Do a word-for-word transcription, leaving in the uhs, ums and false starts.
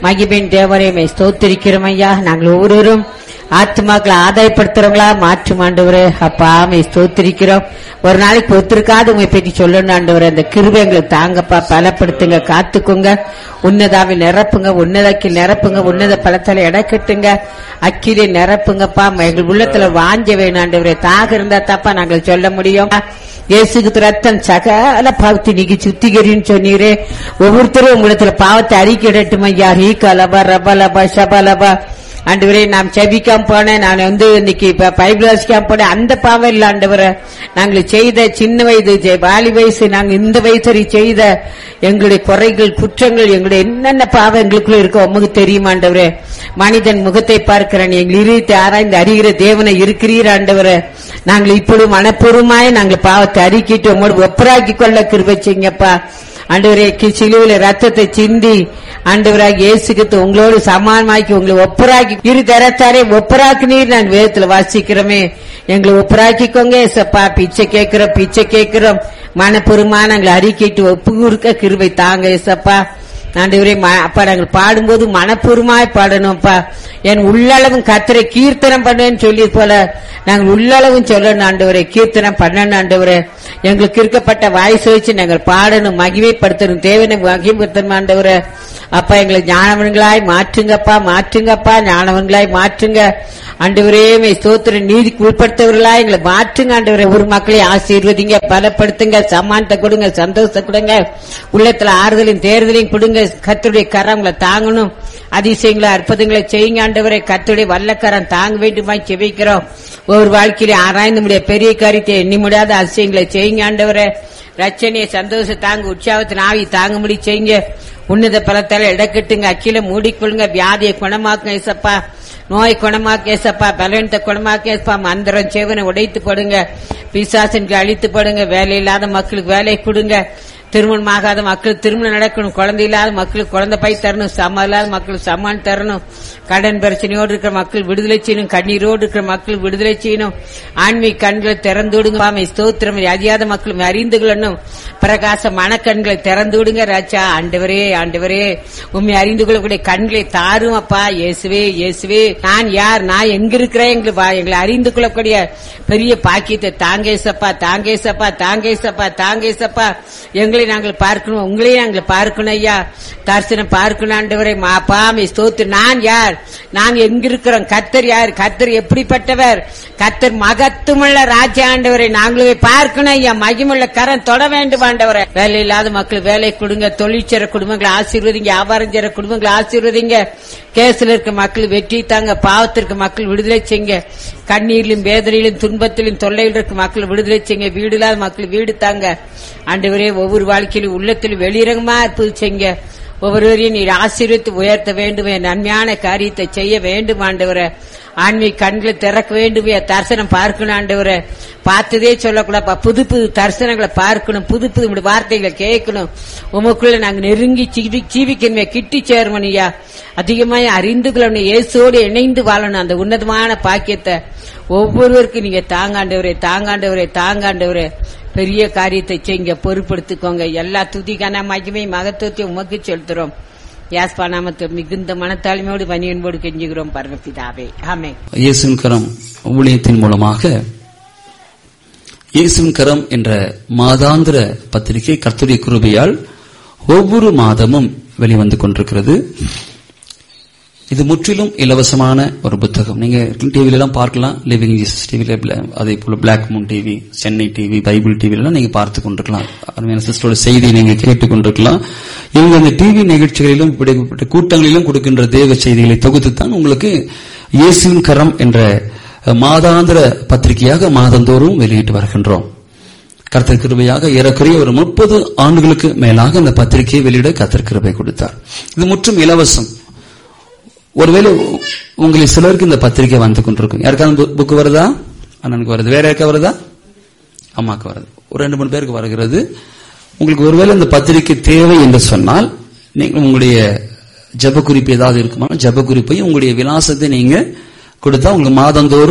மகிமையின் தேவனே மை ஸ்தோத்திரிக்கிறோம் ஐயா. நாங்கள் ஒவ்வொருவரும் ஆத்மாக்களை ஆதாயப்படுத்துறவங்களா மாற்றும் ஆண்டவரே. அப்பா மை ஸ்தோத்திரிக்கிறோம். ஒரு நாளைக்கு ஒருத்தருக்காவது உங்களை பற்றி சொல்லணும் ஆண்டவரே. அந்த கிருபை எங்களுக்கு தாங்கப்பா, பலப்படுத்துங்க, காத்துக்குங்க, உன்னதாவை நிரப்புங்க, உன்னதக்கி நிரப்புங்க, உன்னத பலத்தால இடக்கட்டுங்க, அக்கிலே நிரப்புங்கப்பா. எங்கள் உள்ளத்துல வாஞ்ச வேணும் ஆண்டவரே. தாக இருந்தா தாப்பா நாங்கள் சொல்ல முடியும். இயேசுக்கு ரத்தம் சகல பாவத்தை நீக்கி சுத்திகரின்னு சொன்னீரே. ஒவ்வொருத்தரும் உங்களிடத்துல பாவத்தை அறிக்கிடட்டும் ஐயா. ஹீ கலபா ரபலபா ஷபலபா. ஆண்டவரே, நாம் செபிக்காம போனேன், நான் வந்து இன்னைக்கு பைபிள் வாசிக்காம போனேன், அந்த பாவம் இல்ல ஆண்டவரே. நாங்கள் செய்த சின்ன வயது வாலி வயசு, நாங்கள் இந்த வயசு செய்த எங்களுடைய குறைகள், குற்றங்கள், எங்களுடைய என்னென்ன பாவம் எங்களுக்குள்ள இருக்க உமக்கு தெரியும் ஆண்டவரே. மனிதன் முகத்தை பார்க்கிறேன், எங்கள் இருதயத்தை ஆராய்ந்து அறிகிற தேவனை இருக்கிறீர் ஆண்டவரே. நாங்கள் இப்பொழுது மனப்பூர்வமாய் நாங்கள் பாவத்தை அறிக்கிட்டு உங்களோடு ஒப்பராக்கி கொள்ள கிருபை செய்யுங்கப்பா ஆண்டவரே. சிலுவையில ரத்தத்தை சிந்தி ஆண்டவராக இயேசுக்கு உங்களோடு சமானமாக்கி உங்களை ஒப்பராக்கி இரு தரத்தாரே ஒப்பராக்கினீர் நான் வேதத்துல வாசிக்கிறோமே. எங்களை ஒப்பராக்கிக்கோங்க ஏசப்பா. பிச்சை கேட்கிறோம், பிச்சை கேட்கிறோம், மனப்பூர்வமா நாங்கள் அறிக்கைட்டு ஒப்பு கொடுக்க கிருபை தாங்க ஏசப்பா. ஆண்டவரே, அப்பா நாங்கள் பாடும்போது மனப்பூர்வமாய் பாடணும்ப்பா. என் உள்ளளவும் கர்த்தரை கீர்த்தனம் பண்ணேன்னு சொல்லி போல நாங்கள் உள்ளளவும் சொல்லணும் ஆண்டவரே, கீர்த்தனம் பண்ணணும் ஆண்டவரே. எங்களுக்கு இருக்கப்பட்ட வாய்ஸ் வச்சு நாங்கள் பாடணும், மகிமைப்படுத்தணும், தேவனை மகிமைப்படுத்தணும் ஆண்டவரே. அப்பா எங்களை ஞானவன்களாய் மாற்றுங்கப்பா, மாற்றுங்கப்பா, ஞானவன்களாய் மாற்றுங்க ஆண்டவரே. ஸ்தோத்திர நீதிக்கு உட்படுத்தவர்களா எங்களை மாற்றுங்க ஆண்டவரே. ஒரு மக்களை ஆசீர்வதிங்க, பலப்படுத்துங்க, சமானத்தை கொடுங்க, சந்தோஷத்தை கொடுங்க, உள்ளத்துல ஆறுதலையும் தேர்தலையும் கொடுங்க. கர்த்தருடைய கரங்களை தாங்கணும், அதிசயங்களை அற்புதங்களை செய்யுங்க ஆண்டவரே. கர்த்தருடைய வல்லக்கரம் தாங்க வேண்டுமாய் செபிக்கிறோம். ஒவ்வொரு வாழ்க்கையில ஆராய்ந்து முடிய பெரிய காரியத்தை எண்ணி முடியாத அதிசயங்களை செய்யுங்க ஆண்டவரே. ரட்சணையை சந்தோஷ தாங்க, உற்சாகத்தின் ஆவி தாங்க முடி செய்யுங்க. உன்னத பலத்தால இடக்கட்டுங்க, அக்கில மூடிக்கொள்ளுங்க. வியாதியை குணமாக்க ஏசப்பா, நோய் குணமாக்க ஏசப்பா, பலவீனத்தை குணமாக்க ஏசப்பா. மந்திரம் சேவனை உடைத்து போடுங்க, பிசாசனுக்கு அழித்து போடுங்க. வேலை இல்லாத மக்களுக்கு வேலை கொடுங்க, திருமணம் ஆகாத மக்களுக்கு திருமணம் நடக்கணும், குழந்தை இல்லாத மக்களுக்கு குழந்தை பை தரணும், சம இல்லாத மக்களுக்கு சமான் தரணும், கடன் பிரச்சனையோடு இருக்கிற மக்கள் விடுதலை செய்யணும், கண்ணீரோடு இருக்கிற மக்கள் விடுதலை செய்யணும். ஆன்மீக கண்களை திறந்து விடுங்க ஸ்தோத்திரம். அறியாத மக்களும் அறிந்து கொள்ளணும், பிரகாச மனக்கண்களை திறந்து விடுங்க ராஜா. ஆண்டவரே, ஆண்டவரே, உண்மை அறிந்து கொள்ளக்கூடிய கண்களை தாரும் அப்பா. இயேசுவே, இயேசுவே, நான் யார், நான் எங்க இருக்கிறேன், எங்களை அறிந்து கொள்ளக்கூடிய பெரிய பாக்கியத்தை தாங்கேசப்பா, தாங்கேசப்பா, தாங்கேசப்பா, தாங்கேசப்பா. எங்களை நாங்கள் பார்க்கணும், உங்களையும் நாங்கள் பார்க்கணும் ஐயா. தரிசனம் பார்க்கணும் ஆண்டவரே. மாப்பாமை ஸ்தோத்திர. நான் யார், நாங்க எங்க இருக்கிறோம், கர்த்தர் யார், கர்த்தர் எப்படிப்பட்டவர், கர்த்தர் மகத்துவமுள்ள ராஜா ஆண்டவரை நாங்களே பார்க்கணும் ஐயா. மகிமுள்ள கரம் தொட வேண்டும் ஆண்டவரை. வேலை இல்லாத மக்கள் வேலை கொடுங்க, தொழிற்சர குடும்பங்களை ஆசீர்வதிங்க, வியாபாரம் செய்ற குடும்பங்களை ஆசீர்வதிங்க. கேஸ்ல இருக்க மக்கள் வெற்றி தாங்க, பாவத்திற்கு மக்கள் விடுதலை செய்யுங்க, கண்ணீரிலும் வேதனையிலும் துன்பத்திலும் தொல்லையில் இருக்க மக்கள் விடுதலை செய்யுங்க, வீடு இல்லாத மக்கள் வீடு தாங்க ஆண்டவரே. ஒவ்வொரு வாழ்க்கையிலும் உள்ளத்திலும் வெளிரங்கமா இருப்பது செய்யுங்க. ஒவ்வொருவரையும் நீர் ஆசீர்வதித்து உயர்த்த வேண்டும், நன்மையான காரியத்தை செய்ய வேண்டும் ஆண்டவரே. ஆன்மீக கண்களை திறக்க வேண்டும், தரிசனம் பார்க்கணும் ஆண்டவரே. பார்த்ததே சொல்லக்கூடாது, புது புது தரிசனங்களை பார்க்கணும், புது புது வார்த்தைகளை கேட்கணும். உமக்குள்ள நாங்க நெருங்கி ஜீவிக்கணுமே, கிட்டி சேரணும் ஐயா. அதிகமாக அறிந்து கொள்ளணும், இயேசுவோடு இணைந்து வாழணும். அந்த உன்னதமான பாக்கியத்தை ஒவ்வொருவருக்கும் நீங்க தாங்காண்டவரே, தாங்காண்டவரே, தாங்காண்டவரே. பெரிய காரியத்தை செய்யுங்க, பொறுப்படுத்திக்கோங்க. எல்லா துதிக்கான மகிமை மகத்துவத்தை உமக்கு செலுத்துறோம். யாஸ்பா நாமத்தை மிகுந்த மனத்தாழ்மையோடு பணியன்போடு கெஞ்சுகிறோம் பரமபிதாவே, ஆமென். இயேசுவின் கரம் ஊழியத்தின் மூலமாக இயேசுவின் கரம் என்ற மாதாந்திர பத்திரிகை கர்த்தருடைய கிருபையால் ஒவ்வொரு மாதமும் வெளிவந்து கொண்டிருக்கிறது. இது முற்றிலும் இலவசமான ஒரு புத்தகம். நீங்க டிவில எல்லாம் பார்க்கலாம், லிவிங் ஜீசஸ் டிவில, அதே போல black Moon TV, Chennai TV, Bible TV எல்லாம் நீங்க பார்த்து கொண்டிருக்கலாம். அருமையான சிஸ்டரோட செய்தியை நீங்க கேட்டுக் கொண்டிருக்கலாம். இவங்க அந்த டிவி நிகழ்ச்சிகளிலும் இப்படிப்பட்ட கூட்டங்களிலும் கொடுக்கின்ற தேவ செய்திகளை தொகுத்துத்தான் உங்களுக்கு இயேசுவின் கரம் என்ற மாதாந்திர பத்திரிகையாக மாதந்தோறும் வெளியிட்டு வருகின்றோம். கர்த்தர் கிருபையாக ஏறக்குறைய ஒரு முப்பது ஆண்டுகளுக்கு மேலாக அந்த பத்திரிகையை வெளியிட கர்த்தர் கிருபை கொடுத்தார். இது முற்றும் இலவசம். ஒருவேளை உங்களை சிலருக்கு இந்த பத்திரிகை வந்து கொண்டிருக்கும். யாருக்காவது புக்கு வருதா? அண்ணனுக்கு வருது. வேற யாருக்கா வருதா? அம்மாக்கு வருது. ஒரு ரெண்டு மூணு பேருக்கு வருகிறது. உங்களுக்கு ஒருவேளை இந்த பத்திரிகை தேவை என்று சொன்னால் நீங்கள் உங்களுடைய ஜப குறிப்பு ஏதாவது இருக்குமா, ஜப குறிப்பையும் உங்களுடைய விலாசத்தை நீங்க கொடுத்தா உங்களுக்கு மாதந்தோறும்